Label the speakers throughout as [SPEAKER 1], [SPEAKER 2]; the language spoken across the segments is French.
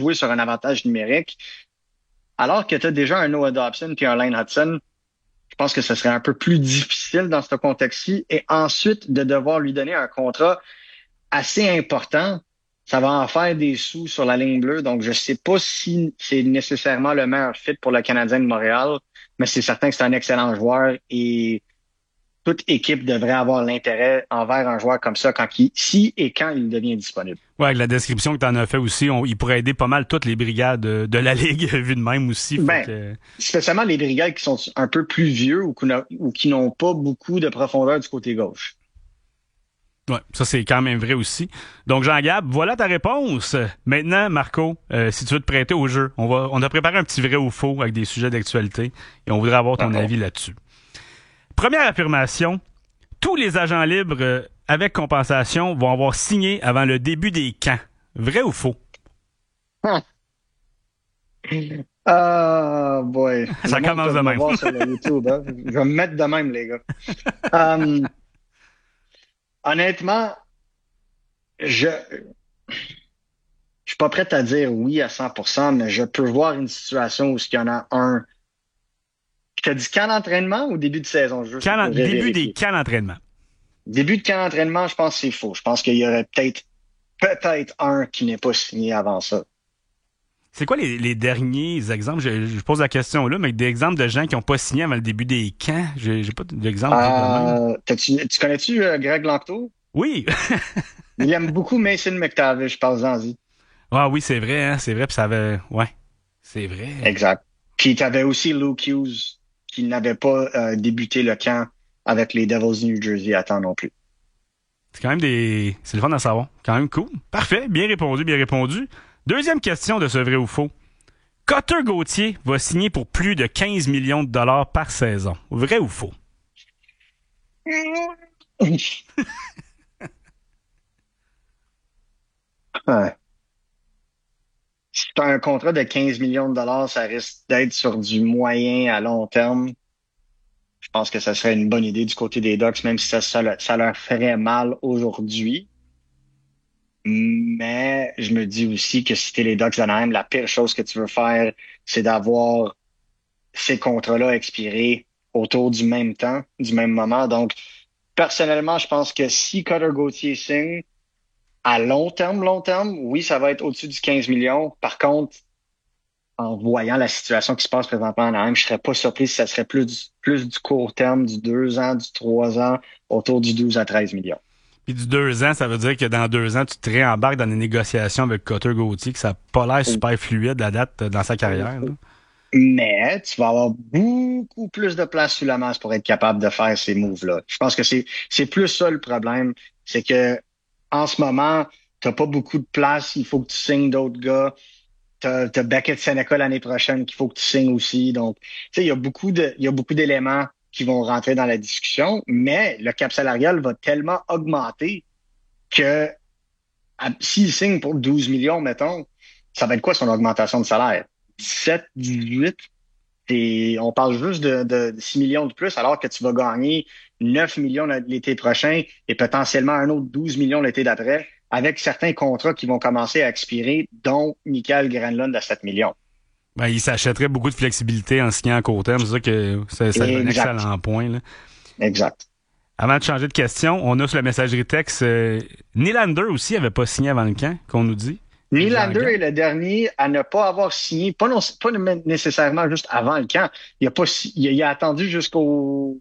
[SPEAKER 1] jouer sur un avantage numérique, alors que tu as déjà un Noah Dobson puis un Lane Hudson. Je pense que ce serait un peu plus difficile dans ce contexte-ci. Et ensuite, de devoir lui donner un contrat assez important, ça va en faire des sous sur la ligne bleue. Donc, je sais pas si c'est nécessairement le meilleur fit pour le Canadien de Montréal, mais c'est certain que c'est un excellent joueur et toute équipe devrait avoir l'intérêt envers un joueur comme ça si et quand il devient disponible.
[SPEAKER 2] Ouais, avec la description que tu en as fait aussi, il pourrait aider pas mal toutes les brigades de la Ligue, vu de même aussi. Fait
[SPEAKER 1] Ben,
[SPEAKER 2] que...
[SPEAKER 1] spécialement les brigades qui sont un peu plus vieux ou qui n'ont pas beaucoup de profondeur du côté gauche.
[SPEAKER 2] Ouais, ça c'est quand même vrai aussi. Donc Jean-Gab, voilà ta réponse. Maintenant, Marco, si tu veux te prêter au jeu, on a préparé un petit vrai ou faux avec des sujets d'actualité et on voudrait avoir ton avis là-dessus. Première affirmation, tous les agents libres avec compensation vont avoir signé avant le début des camps. Vrai ou faux?
[SPEAKER 1] Ah, boy.
[SPEAKER 2] Ça
[SPEAKER 1] Le monde
[SPEAKER 2] commence
[SPEAKER 1] peut
[SPEAKER 2] de
[SPEAKER 1] me
[SPEAKER 2] même.
[SPEAKER 1] voir sur le YouTube, hein. Je vais me mettre de même, les gars. Euh, honnêtement, je je suis pas prêt à dire oui à 100%, mais je peux voir une situation où il y en a un. Tu as dit camp d'entraînement ou début de saison, juste pour
[SPEAKER 2] Début des
[SPEAKER 1] vérifier.
[SPEAKER 2] camps d'entraînement.
[SPEAKER 1] Début de camp d'entraînement, je pense que c'est faux. Je pense qu'il y aurait peut-être un qui n'est pas signé avant ça.
[SPEAKER 2] C'est quoi les derniers exemples? Je pose la question là, mais des exemples de gens qui n'ont pas signé avant le début des camps. J'ai pas d'exemple vite de même.
[SPEAKER 1] Tu connais-tu Greg Lanctot?
[SPEAKER 2] Oui!
[SPEAKER 1] Il aime beaucoup Mason McTavish, parle-en-y.
[SPEAKER 2] Ah oui, c'est vrai, hein, c'est vrai, puis ça avait... Ouais, c'est vrai.
[SPEAKER 1] Exact. Puis tu avais aussi Luke Hughes, qui n'avait pas débuté le camp avec les Devils du New Jersey à temps non plus.
[SPEAKER 2] C'est quand même des... C'est le fun à savoir. Quand même cool. Parfait, bien répondu, bien répondu. Deuxième question de ce vrai ou faux. Cutter Gauthier va signer pour plus de 15 millions de dollars par saison. Vrai ou faux?
[SPEAKER 1] Ouais. Si tu as un contrat de 15 millions de dollars, ça risque d'être sur du moyen à long terme. Je pense que ça serait une bonne idée du côté des Ducks, même si ça leur ferait mal aujourd'hui. Mais je me dis aussi que si t'es les Ducks d'Anaheim, la pire chose que tu veux faire, c'est d'avoir ces contrats-là expirés autour du même temps, du même moment. Donc, personnellement, je pense que si Cutter Gauthier signe, à long terme, oui, ça va être au-dessus du 15 millions. Par contre, en voyant la situation qui se passe présentement en Anaheim, je serais pas surpris si ça serait plus du court terme, du 2 ans, du 3 ans, autour du 12 à 13 millions.
[SPEAKER 2] Puis du 2 ans, ça veut dire que dans 2 ans, tu te réembarques dans des négociations avec Cutter Gauthier, que ça n'a pas l'air super fluide la date dans sa carrière. Là.
[SPEAKER 1] Mais tu vas avoir beaucoup plus de place sous la masse pour être capable de faire ces moves-là. Je pense que c'est plus ça le problème, c'est que en ce moment, t'as pas beaucoup de place, il faut que tu signes d'autres gars. T'as Beckett Seneca l'année prochaine qu'il faut que tu signes aussi. Donc, tu sais, il y a beaucoup d'éléments qui vont rentrer dans la discussion, mais le cap salarial va tellement augmenter que s'il signe pour 12 millions, mettons, ça va être quoi son augmentation de salaire? 17, 18? On parle juste de 6 millions de plus, alors que tu vas gagner 9 millions l'été prochain et potentiellement un autre 12 millions l'été d'après, avec certains contrats qui vont commencer à expirer, dont Michael Granlund à 7 millions.
[SPEAKER 2] Ben, il s'achèterait beaucoup de flexibilité en signant à court terme. C'est ça que c'est un
[SPEAKER 1] Exact.
[SPEAKER 2] excellent point. Là.
[SPEAKER 1] Exact.
[SPEAKER 2] Avant de changer de question, on a sur la messagerie texte Nylander aussi avait pas signé avant le camp, qu'on nous dit.
[SPEAKER 1] Nylander est le dernier à ne pas avoir signé, pas nécessairement juste avant le camp. Il a attendu jusqu'au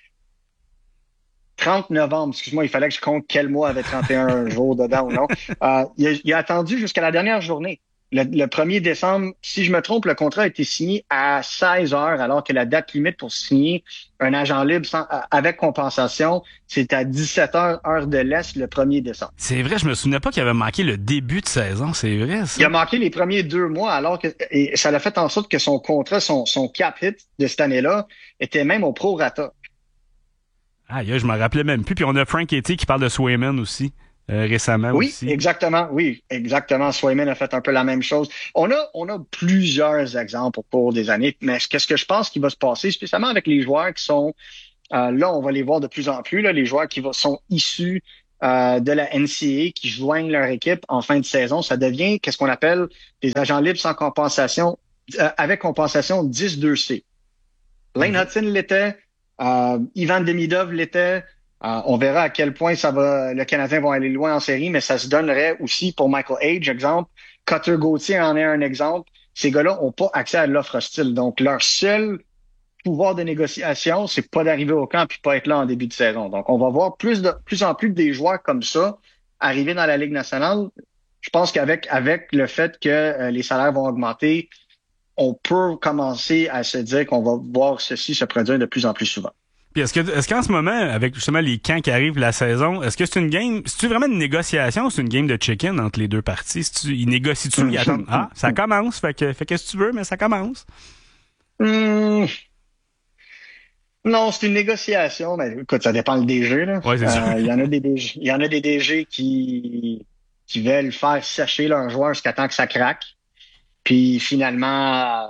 [SPEAKER 1] 30 novembre. Excuse-moi, il fallait que je compte quel mois avait 31 jours dedans ou non. Il a attendu jusqu'à la dernière journée. Le 1er décembre, si je me trompe, le contrat a été signé à 16 heures, alors que la date limite pour signer un agent libre avec compensation, c'est à 17 heures, heure de l'Est, le 1er décembre.
[SPEAKER 2] C'est vrai, je me souvenais pas qu'il avait manqué le début de saison. C'est vrai, ça.
[SPEAKER 1] Il a manqué les premiers 2 mois, et ça a fait en sorte que son contrat, son cap hit de cette année-là, était même au prorata.
[SPEAKER 2] Ah, je me rappelais même plus. Puis on a Frank Etty qui parle de Swayman aussi, récemment
[SPEAKER 1] Oui,
[SPEAKER 2] aussi.
[SPEAKER 1] exactement. Oui, exactement. Swayman a fait un peu la même chose. On a plusieurs exemples au cours des années, mais qu'est-ce que je pense qui va se passer, spécialement avec les joueurs qui sont là, on va les voir de plus en plus, là, les joueurs sont issus de la NCAA qui joignent leur équipe en fin de saison. Ça devient qu'est-ce qu'on appelle des agents libres sans compensation, avec compensation 10-2C. Lane Hudson l'était, Ivan Demidov l'était. On verra à quel point le Canadien va aller loin en série, mais ça se donnerait aussi pour Michael Age, exemple. Cutter Gauthier en est un exemple. Ces gars-là n'ont pas accès à l'offre hostile. Donc, leur seul pouvoir de négociation, c'est pas d'arriver au camp puis pas être là en début de saison. Donc, on va voir plus en plus des joueurs comme ça arriver dans la Ligue nationale. Je pense qu'avec le fait que les salaires vont augmenter, on peut commencer à se dire qu'on va voir ceci se produire de plus en plus souvent.
[SPEAKER 2] Puis est-ce qu'en ce moment, avec justement les camps qui arrivent la saison, est-ce que c'est une game, c'est-tu vraiment une négociation ou c'est une game de chicken entre les deux parties? Ils négocient-tu, ils attendent, ça commence, fait qu'est-ce que tu veux, mais ça commence.
[SPEAKER 1] Hum, non, c'est une négociation, mais écoute, ça dépend le DG, là.
[SPEAKER 2] Ouais, c'est sûr.
[SPEAKER 1] Il y en a des DG, il y en a des DG qui veulent faire sécher leurs joueurs jusqu'à temps que ça craque. Puis finalement,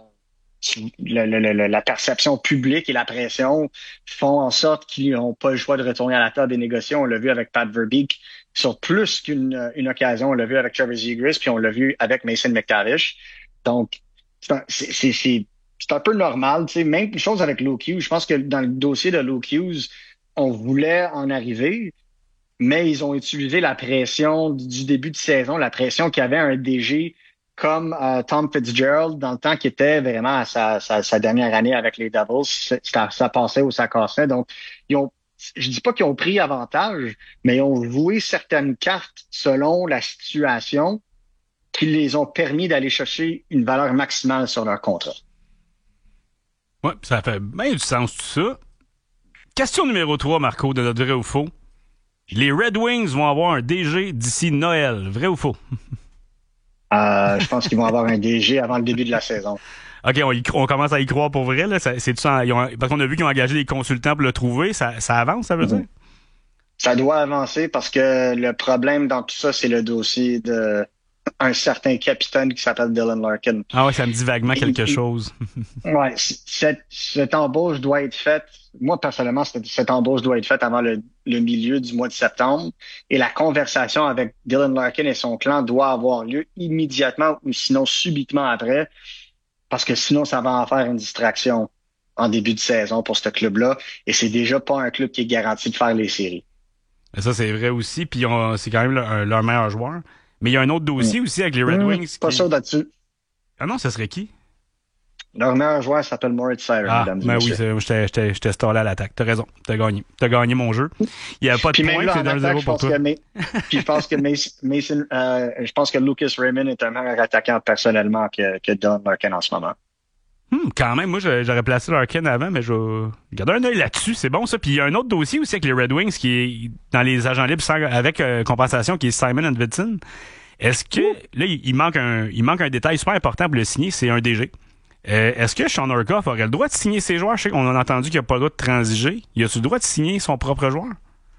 [SPEAKER 1] la perception publique et la pression font en sorte qu'ils n'ont pas le choix de retourner à la table des négociations. On l'a vu avec Pat Verbeek sur plus qu'une occasion. On l'a vu avec Trevor Zegras, puis on l'a vu avec Mason McTavish. Donc, c'est un peu normal. Tu sais, même chose avec Luke Hughes. Je pense que dans le dossier de Luke Hughes, on voulait en arriver, mais ils ont utilisé la pression du début de saison, la pression qu'il y avait un DG comme Tom Fitzgerald dans le temps qui était vraiment à sa dernière année avec les Devils. Ça passait ou ça cassait. Donc, je dis pas qu'ils ont pris avantage, mais ils ont joué certaines cartes selon la situation qui les ont permis d'aller chercher une valeur maximale sur leur contrat.
[SPEAKER 2] Ouais, ça fait bien du sens tout ça. Question numéro 3, Marco, de notre vrai ou faux. Les Red Wings vont avoir un DG d'ici Noël. Vrai ou faux?
[SPEAKER 1] Je pense qu'ils vont avoir un DG avant le début de la saison.
[SPEAKER 2] OK, on commence à y croire pour vrai. Là. Parce qu'on a vu qu'ils ont engagé des consultants pour le trouver. Ça avance, ça veut dire?
[SPEAKER 1] Ça doit avancer parce que le problème dans tout ça, c'est le dossier de un certain capitaine qui s'appelle Dylan Larkin.
[SPEAKER 2] Ah ouais, ça me dit vaguement quelque chose.
[SPEAKER 1] Ouais, cette embauche doit être faite. Moi, personnellement, cette embauche doit être faite avant le milieu du mois de septembre. Et la conversation avec Dylan Larkin et son clan doit avoir lieu immédiatement ou sinon subitement après. Parce que sinon, ça va en faire une distraction en début de saison pour ce club-là. Et c'est déjà pas un club qui est garanti de faire les séries.
[SPEAKER 2] Et ça, c'est vrai aussi. Puis c'est quand même leur meilleur joueur. Mais il y a un autre dossier aussi avec les Red Wings.
[SPEAKER 1] Pas sûr là-dessus.
[SPEAKER 2] Ah non, ça serait qui?
[SPEAKER 1] Leur meilleur joueur s'appelle Moritz Seider, mesdames et messieurs.
[SPEAKER 2] Oui, j'étais stallé à l'attaque. T'as raison. T'as gagné. T'as gagné mon jeu. Il n'y a pas de point, c'est 1-0 pour toi.
[SPEAKER 1] Puis je pense que Mason, je pense que Lucas Raymond est un meilleur attaquant personnellement que Don Larkin en ce moment.
[SPEAKER 2] Quand même, moi, j'aurais placé Larkin avant, mais je vais garder un œil là-dessus. C'est bon, ça. Puis il y a un autre dossier aussi avec les Red Wings qui est dans les agents libres avec compensation, qui est Simon Edvinsson. Est-ce que, là, il manque un détail super important pour le signer, c'est un DG. Est-ce que Sean Orkoff aurait le droit de signer ses joueurs? Je sais qu'on a entendu qu'il n'a pas le droit de transiger. Il a-tu le droit de signer son propre joueur?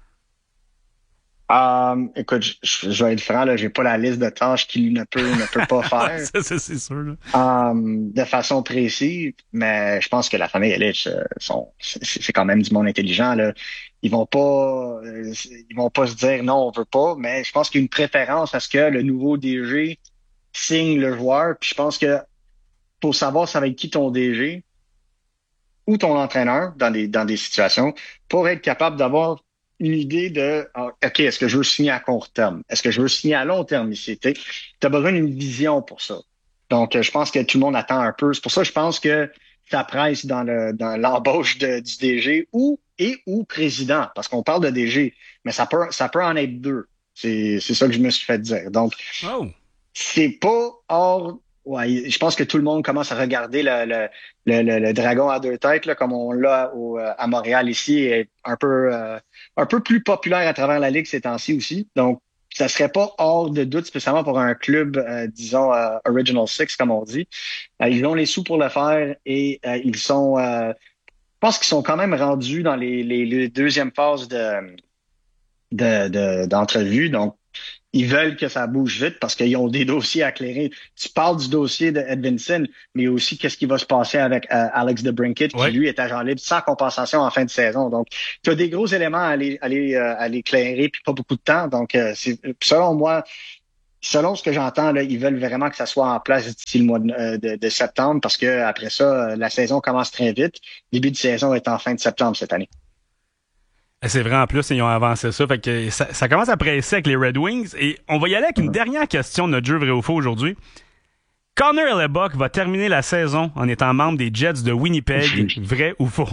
[SPEAKER 1] Écoute, je vais être franc, là, j'ai pas la liste de tâches qu'il ne peut pas faire.
[SPEAKER 2] Ça, c'est sûr, là.
[SPEAKER 1] De façon précise, mais je pense que la famille Ilitch, c'est quand même du monde intelligent, là. Ils vont pas se dire non, on veut pas, mais je pense qu'il y a une préférence à ce que le nouveau DG signe le joueur. Puis je pense que pour savoir ça va être qui ton DG ou ton entraîneur dans des situations, pour être capable d'avoir une idée de OK, est-ce que je veux signer à court terme? Est-ce que je veux signer à long terme ici? Tu as besoin d'une vision pour ça. Donc, je pense que tout le monde attend un peu. C'est pour ça que je pense que ça presse dans l'embauche du DG ou président, parce qu'on parle de DG, mais ça peut en être deux. C'est ça que je me suis fait dire. Donc, c'est pas hors. Ouais, je pense que tout le monde commence à regarder le dragon à deux têtes, là, comme on l'a à Montréal ici, est un peu plus populaire à travers la Ligue ces temps-ci aussi. Donc, ça serait pas hors de doute, spécialement pour un club, disons, Original Six, comme on dit. Ils ont les sous pour le faire et ils sont, je pense qu'ils sont quand même rendus dans les deuxièmes phases d'entrevue. Donc, ils veulent que ça bouge vite parce qu'ils ont des dossiers à clairer. Tu parles du dossier de Edvinsson, mais aussi qu'est-ce qui va se passer avec Alex DeBrincat, qui lui est agent libre sans compensation en fin de saison. Donc, tu as des gros éléments à les clairer, puis pas beaucoup de temps. Donc, selon moi, selon ce que j'entends, là, ils veulent vraiment que ça soit en place d'ici le mois de septembre, parce que après ça, la saison commence très vite. Le début de saison est en fin de septembre cette année.
[SPEAKER 2] C'est vrai, en plus, ils ont avancé ça. Fait que ça commence à presser avec les Red Wings. Et on va y aller avec une dernière question de notre jeu vrai ou faux aujourd'hui. Connor Hellebuyck va terminer la saison en étant membre des Jets de Winnipeg. Vrai ou faux?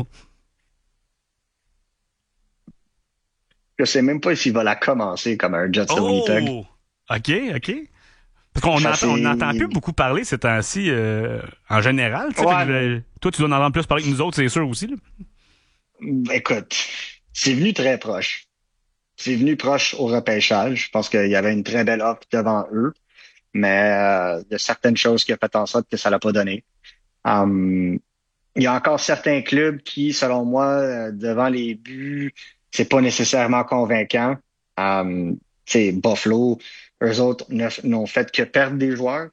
[SPEAKER 1] Je sais même pas s'il va la commencer comme un Jets de Winnipeg.
[SPEAKER 2] OK. Parce qu'on n'entend plus beaucoup parler ces temps-ci en général. Ouais. Toi, tu dois en entendre plus parler que nous autres, c'est sûr aussi. Là.
[SPEAKER 1] Écoute, c'est venu très proche. C'est venu proche au repêchage. Je pense qu'il y avait une très belle offre devant eux. Mais il y a certaines choses qui ont fait en sorte que ça l'a pas donné. Il y a encore certains clubs qui, selon moi, devant les buts, c'est pas nécessairement convaincant. C'est Buffalo, eux autres n'ont fait que perdre des joueurs.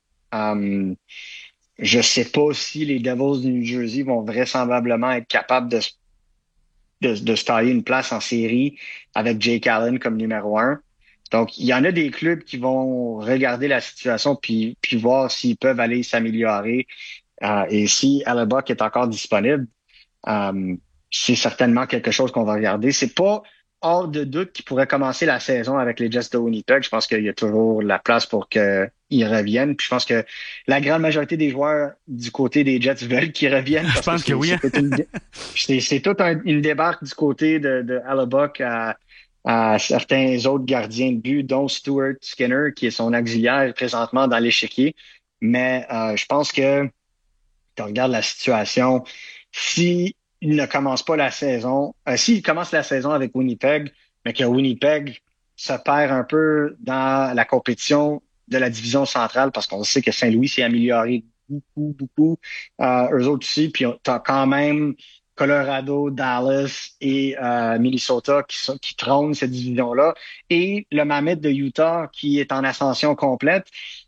[SPEAKER 1] Je sais pas si les Devils du New Jersey vont vraisemblablement être capables de se tailler une place en série avec Jake Allen comme numéro 1. Donc, il y en a des clubs qui vont regarder la situation puis voir s'ils peuvent aller s'améliorer. Et si Hellebuyck est encore disponible, c'est certainement quelque chose qu'on va regarder. C'est pas hors de doute qu'il pourrait commencer la saison avec les Jets de Winnipeg. Je pense qu'il y a toujours la place pour qu'ils reviennent. Puis je pense que la grande majorité des joueurs du côté des Jets veulent qu'ils reviennent.
[SPEAKER 2] Je pense que oui.
[SPEAKER 1] C'est toute une débarque du côté de Hellebuyck à certains autres gardiens de but, dont Stuart Skinner, qui est son auxiliaire présentement dans l'échiquier. Mais je pense que tu regardes la situation, s'il ne commence pas la saison, s'il commence la saison avec Winnipeg, mais que Winnipeg se perd un peu dans la compétition de la division centrale, parce qu'on sait que Saint-Louis s'est amélioré beaucoup. Eux autres aussi, puis tu as quand même Colorado, Dallas et Minnesota qui trônent cette division-là, et le Mammoth de Utah qui est en ascension complète.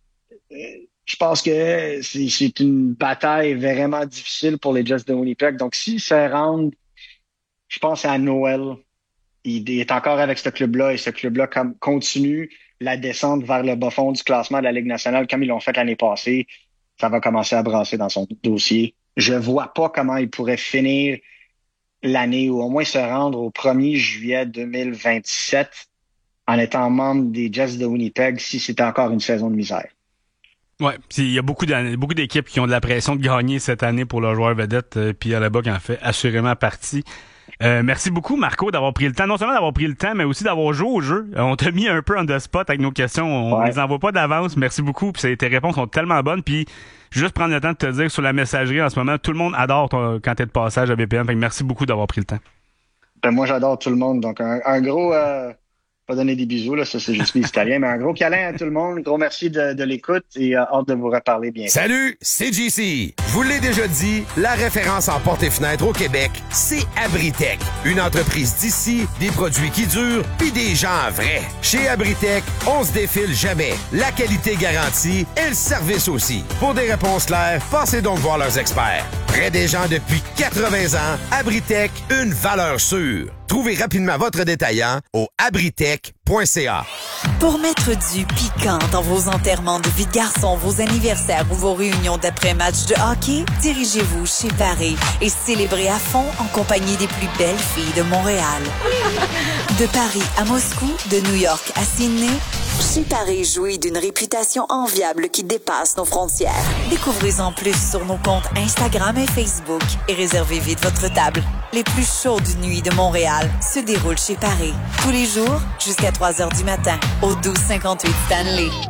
[SPEAKER 1] Je pense que c'est une bataille vraiment difficile pour les Jets de Winnipeg. Donc, s'ils se rendent, je pense à Noël, il est encore avec ce club-là, et ce club-là continue la descente vers le bas-fond du classement de la Ligue nationale comme ils l'ont fait l'année passée. Ça va commencer à brasser dans son dossier. Je vois pas comment il pourrait finir l'année, ou au moins se rendre au 1er juillet 2027 en étant membre des Jets de Winnipeg si c'était encore une saison de misère.
[SPEAKER 2] Ouais, il y a beaucoup d'équipes qui ont de la pression de gagner cette année pour leurs joueurs vedettes, puis Hellebuyck en fait assurément partie. Merci beaucoup, Marco, d'avoir pris le temps, non seulement d'avoir pris le temps, mais aussi d'avoir joué au jeu. On t'a mis un peu on the spot avec nos questions. On les envoie pas d'avance. Merci beaucoup. Puis tes réponses sont tellement bonnes. Puis juste prendre le temps de te dire que sur la messagerie en ce moment, tout le monde adore quand t'es de passage à BPM. Fait que merci beaucoup d'avoir pris le temps.
[SPEAKER 1] Moi, j'adore tout le monde. Donc, un gros... pas donner des bisous, là, ça c'est juste les Italiens, mais un gros câlin à tout le monde. Gros merci de l'écoute et hâte de vous reparler bientôt.
[SPEAKER 3] Salut, c'est JC. Je vous l'ai déjà dit, la référence en portes et fenêtres au Québec, c'est Abritech. Une entreprise d'ici, des produits qui durent, puis des gens vrais. Chez Abritech, on se défile jamais. La qualité garantie et le service aussi. Pour des réponses claires, passez donc voir leurs experts. Près des gens depuis 80 ans, Abritech, une valeur sûre. Trouvez rapidement votre détaillant au abritech.ca.
[SPEAKER 4] Pour mettre du piquant dans vos enterrements de vie de garçon, vos anniversaires ou vos réunions d'après-match de hockey, dirigez-vous chez Paris et célébrez à fond en compagnie des plus belles filles de Montréal. De Paris à Moscou, de New York à Sydney, Chez Paris jouit d'une réputation enviable qui dépasse nos frontières. Découvrez-en plus sur nos comptes Instagram et Facebook et réservez vite votre table. Les plus chaudes nuits de Montréal se déroulent chez Paris. Tous les jours, jusqu'à 3 heures du matin, au 1258 Stanley.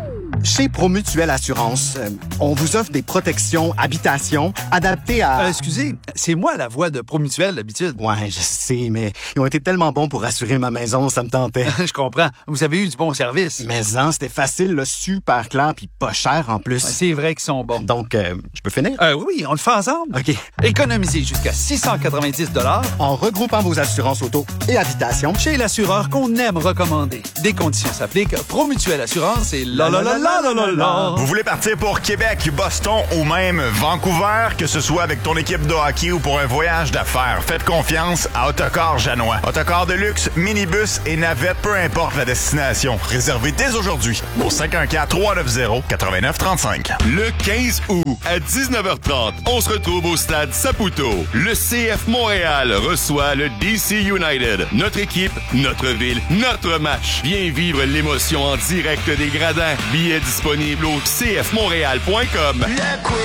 [SPEAKER 5] Chez ProMutuelle Assurance, on vous offre des protections habitation adaptées à...
[SPEAKER 6] Excusez, c'est moi la voix de ProMutuelle d'habitude.
[SPEAKER 5] Ouais, je sais, mais ils ont été tellement bons pour assurer ma maison, ça me tentait.
[SPEAKER 6] Je comprends. Vous avez eu du bon service.
[SPEAKER 5] Mais c'était facile, là, super clair, puis pas cher en plus.
[SPEAKER 6] C'est vrai qu'ils sont bons.
[SPEAKER 5] Donc, je peux finir?
[SPEAKER 6] Oui, on le fait ensemble.
[SPEAKER 5] OK.
[SPEAKER 6] Économisez jusqu'à 690
[SPEAKER 5] en regroupant vos assurances auto et habitation
[SPEAKER 6] chez l'assureur qu'on aime recommander. Des conditions s'appliquent. ProMutuelle Assurance et la.
[SPEAKER 7] Vous voulez partir pour Québec, Boston ou même Vancouver, que ce soit avec ton équipe de hockey ou pour un voyage d'affaires, faites confiance à Autocar Janois. Autocar de luxe, minibus et navette, peu importe la destination. Réservez dès aujourd'hui au 514-390-8935.
[SPEAKER 8] Le 15 août à 19h30, on se retrouve au stade Saputo. Le CF Montréal reçoit le DC United. Notre équipe, notre ville, notre match. Viens vivre l'émotion en direct des gradins. Billets disponibles au cfmontréal.com.